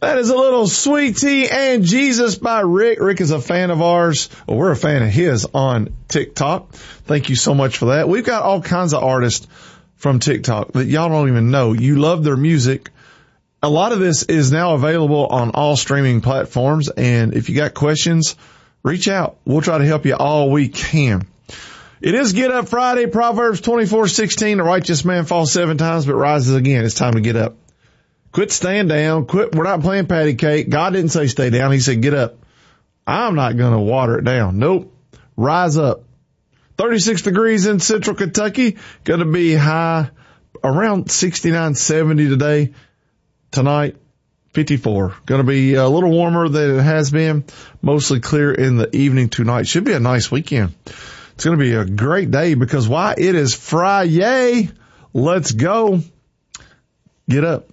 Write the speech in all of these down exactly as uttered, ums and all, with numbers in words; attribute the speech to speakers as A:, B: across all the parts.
A: That is a little Sweet Tea and Jesus by Rick. Rick is a fan of ours. Well, we're a fan of his on TikTok. Thank you so much for that. We've got all kinds of artists from TikTok that y'all don't even know. You love their music. A lot of this is now available on all streaming platforms. And if you got questions, reach out. We'll try to help you all we can. It is Get Up Friday. Proverbs twenty-four sixteen. The righteous man falls seven times but rises again. It's time to get up. Quit staying down. Quit. We're not playing patty cake. God didn't say stay down. He said get up. I'm not going to water it down. Nope. Rise up. thirty-six degrees in central Kentucky. Going to be high around sixty-nine, seventy today. Tonight, fifty-four. Going to be a little warmer than it has been. Mostly clear in the evening tonight. Should be a nice weekend. It's going to be a great day because why? It is Friday. Let's go. Get up.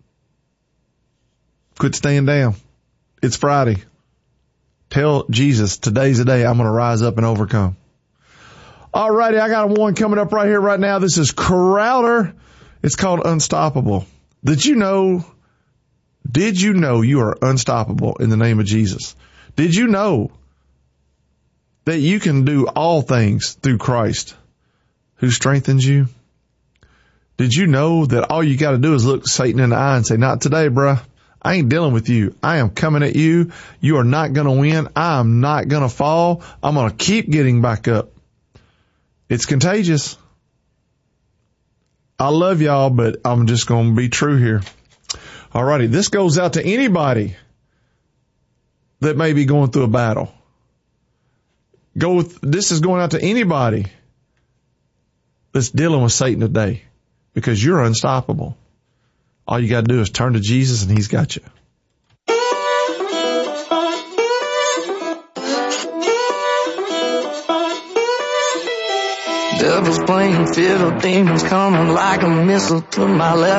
A: Quit staying down. It's Friday. Tell Jesus, today's the day I'm going to rise up and overcome. All righty, I got one coming up right here, right now. This is Crowder. It's called Unstoppable. Did you know, did you know you are unstoppable in the name of Jesus? Did you know that you can do all things through Christ who strengthens you? Did you know that all you got to do is look Satan in the eye and say, not today, bruh. I ain't dealing with you. I am coming at you. You are not going to win. I am not going to fall. I'm going to keep getting back up. It's contagious. I love y'all, but I'm just going to be true here. All righty. This goes out to anybody that may be going through a battle. Go with, this is going out to anybody that's dealing with Satan today because you're unstoppable. All you got to do is turn to Jesus and he's got you.
B: Devils playing fiddle, demons coming like a missile to my left.